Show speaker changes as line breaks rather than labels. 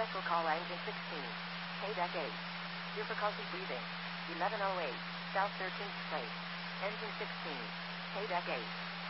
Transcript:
Special call engine 16. KDEC 8. Difficulty breathing. 1108. South 13th Place. Engine 16. KDEC 8.